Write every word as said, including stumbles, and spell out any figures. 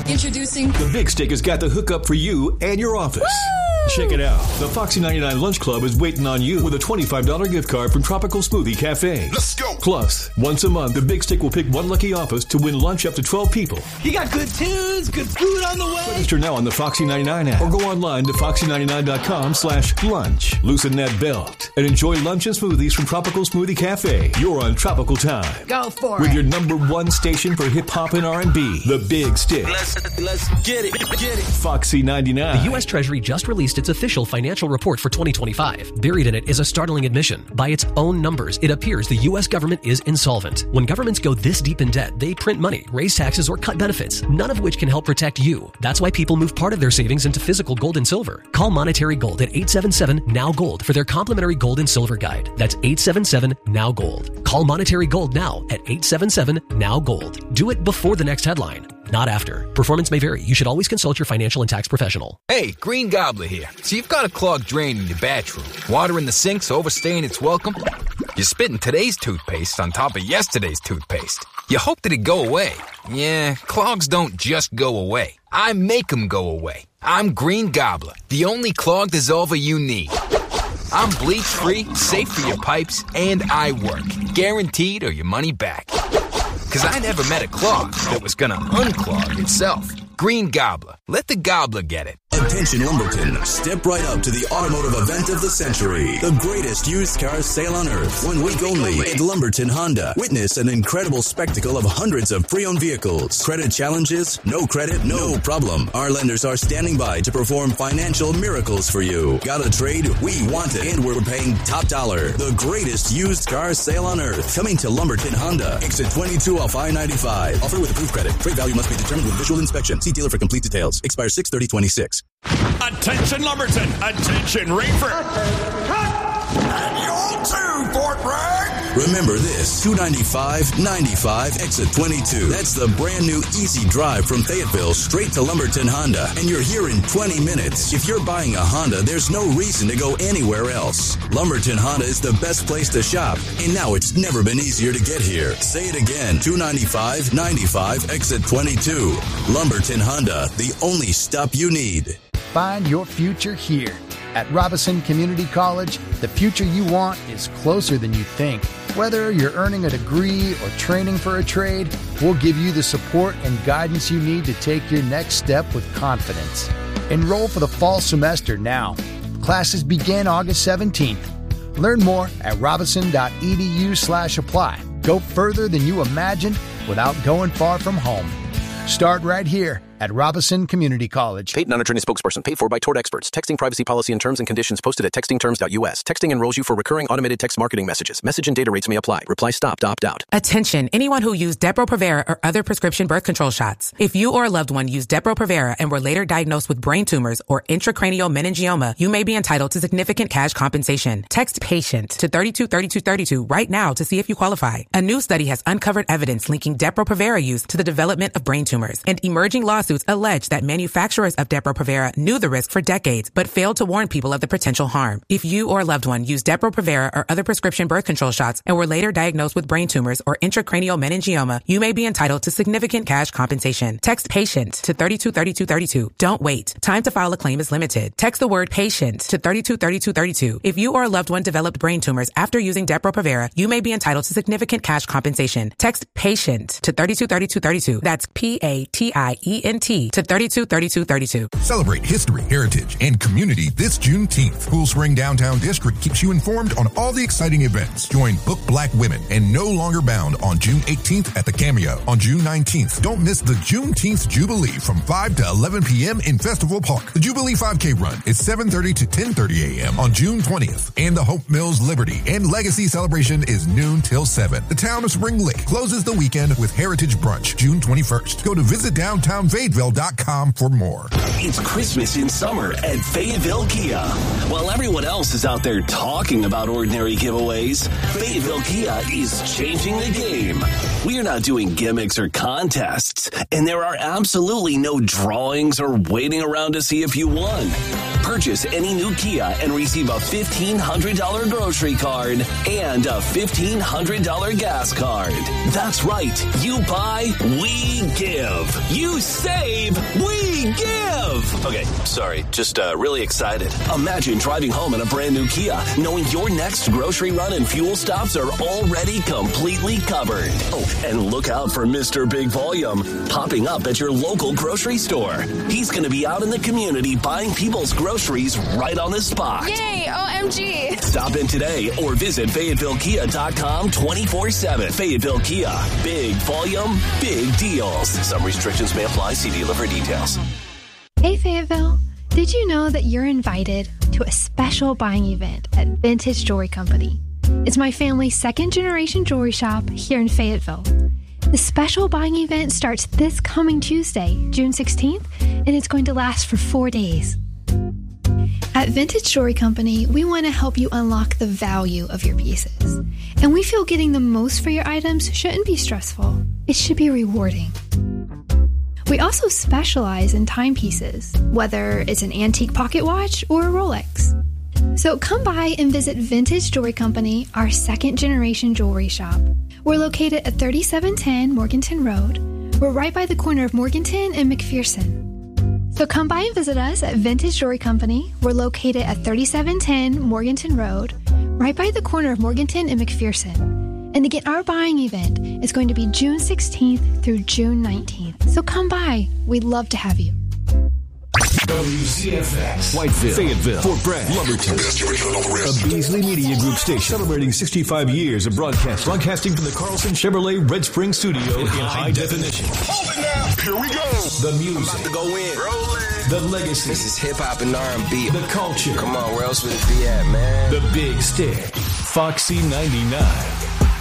Introducing The Big Stick has got the hookup for you and your office. Woo! Check it out. The Foxy ninety-nine Lunch Club is waiting on you with a twenty-five dollars gift card from Tropical Smoothie Cafe. Let's go. Plus, once a month, the Big Stick will pick one lucky office to win lunch up to twelve people. You got good tunes, good food on the way. Register now on the Foxy ninety-nine app or go online to foxy ninety-nine dot com slash lunch. Loosen that belt and enjoy lunch and smoothies from Tropical Smoothie Cafe. You're on Tropical Time. Go for With it. your number one station for hip-hop and R and B, The Big Stick. Let's, let's get it, get it. Foxy ninety-nine. The U S Treasury just released its official financial report for twenty twenty-five. Buried in it is a startling admission. By its own numbers, it appears the U S government is insolvent. When governments go this deep in debt, they print money, raise taxes, or cut benefits, none of which can help protect you. That's why people move part of their savings into physical gold and silver. Call Monetary Gold at eight seven seven, N O W, GOLD for their complimentary gold and silver guide. That's eight seven seven, N O W, GOLD. Call Monetary Gold now at eight seven seven, N O W, GOLD. Do it before the next headline, not after. Performance may vary. You should always consult your financial and tax professional. Hey, Green Gobbler here. So you've got a clogged drain in your bathroom. Water in the sink's overstaying its welcome. You're spitting today's toothpaste on top of yesterday's toothpaste. You hope that it go away. Yeah, clogs don't just go away. I make them go away. I'm Green Gobbler, the only clog dissolver you need. I'm bleach-free, safe for your pipes, and I work. Guaranteed or your money back. Because I never met a clog that was going to unclog itself. Green Gobbler. Let the gobbler get it. Attention Lumberton, step right up to the automotive event of the century. The greatest used car sale on earth. One week only at Lumberton Honda. Witness an incredible spectacle of hundreds of pre-owned vehicles. Credit challenges? No credit? No problem. Our lenders are standing by to perform financial miracles for you. Got a trade? We want it. And we're paying top dollar. The greatest used car sale on earth. Coming to Lumberton Honda. Exit twenty-two off I ninety-five. Offer with approved credit. Trade value must be determined with visual inspection. See dealer for complete details. Expires six thirty twenty-six. Attention, Lumberton. Attention, Rainford. And you too, Fort Bragg. Remember this, two ninety-five, ninety-five, exit twenty-two. That's the brand new easy drive from Fayetteville straight to Lumberton Honda. And you're here in twenty minutes. If you're buying a Honda, there's no reason to go anywhere else. Lumberton Honda is the best place to shop. And now it's never been easier to get here. Say it again, two ninety-five, ninety-five, exit twenty-two. Lumberton Honda, the only stop you need. Find your future here. At Robinson Community College, the future you want is closer than you think. Whether you're earning a degree or training for a trade, we'll give you the support and guidance you need to take your next step with confidence. Enroll for the fall semester now. Classes begin August seventeenth. Learn more at robinson.edu slash apply. Go further than you imagined without going far from home. Start right here at Robinson Community College. Paid non-attorney spokesperson. Paid for by Tort Experts. Texting privacy policy and terms and conditions posted at texting terms dot U S. Texting enrolls you for recurring automated text marketing messages. Message and data rates may apply. Reply stop to opt out. Attention, anyone who used Depo-Provera or other prescription birth control shots. If you or a loved one used Depo-Provera and were later diagnosed with brain tumors or intracranial meningioma, you may be entitled to significant cash compensation. Text PATIENT to thirty-two thirty-two thirty-two right now to see if you qualify. A new study has uncovered evidence linking Depo-Provera use to the development of brain tumors, and emerging lawsuits allege that manufacturers of Depo-Provera knew the risk for decades, but failed to warn people of the potential harm. If you or a loved one used Depo-Provera or other prescription birth control shots and were later diagnosed with brain tumors or intracranial meningioma, you may be entitled to significant cash compensation. Text PATIENT to thirty-two thirty-two thirty-two. Don't wait. Time to file a claim is limited. Text the word PATIENT to thirty-two thirty-two thirty-two. If you or a loved one developed brain tumors after using Depo-Provera, you may be entitled to significant cash compensation. Text PATIENT to thirty-two thirty-two thirty-two. That's P A T I E N T to thirty-two thirty-two thirty-two. Celebrate history, heritage, and community this Juneteenth. Cool Spring Downtown District keeps you informed on all the exciting events. Join Book Black Women and No Longer Bound on June eighteenth at the Cameo. On June nineteenth, don't miss the Juneteenth Jubilee from five to eleven p.m. in Festival Park. The Jubilee five K run is seven thirty to ten thirty a.m. on June twentieth. And the Hope Mills Liberty and Legacy celebration is noon till seven. The town of Spring Lake closes the weekend with Heritage Brunch June twenty-first. Go to visit downtown fayetteville dot com for more. It's Christmas in summer at Fayetteville Kia. While everyone else is out there talking about ordinary giveaways, Fayetteville Kia is changing the game. We are not doing gimmicks or contests, and there are absolutely no drawings or waiting around to see if you won. Purchase any new Kia and receive a fifteen hundred dollars grocery card and a fifteen hundred dollars gas card. That's right. You buy, we give. You save, we give. Okay, sorry. Just uh, really excited. Imagine driving home in a brand new Kia, knowing your next grocery run and fuel stops are already completely covered. Oh, and look out for Mister Big Volume popping up at your local grocery store. He's going to be out in the community buying people's groceries right on the spot. Yay, O M G. Stop in today or visit Fayetteville Kia dot com twenty-four seven. Fayetteville Kia. Big volume, big deals. Some restrictions may apply. See dealer for details. Hey Fayetteville, did you know that you're invited to a special buying event at Vintage Jewelry Company? It's my family's second generation jewelry shop here in Fayetteville. The special buying event starts this coming Tuesday, June sixteenth, and it's going to last for four days. At Vintage Jewelry Company, we want to help you unlock the value of your pieces. And we feel getting the most for your items shouldn't be stressful. It should be rewarding. We also specialize in timepieces, whether it's an antique pocket watch or a Rolex. So come by and visit Vintage Jewelry Company, our second generation jewelry shop. We're located at thirty-seven ten Morganton Road. We're right by the corner of Morganton and McPherson. So come by and visit us at Vintage Jewelry Company. We're located at thirty-seven ten Morganton Road, right by the corner of Morganton and McPherson. And again, our buying event is going to be June sixteenth through June nineteenth. So come by. We'd love to have you. W C F X, Whiteville, Fayetteville, Fort Bragg, Lumberton. A Beasley Media Group station celebrating sixty-five years of broadcast. Broadcasting from the Carlson Chevrolet Red Spring studio in high definition. Hold it now. Here we go. The music. I'm about to go in. Rolling. The legacy. This is hip hop and R and B. The culture. Come on, where else would it be at, man? The Big Stick. Foxy ninety-nine.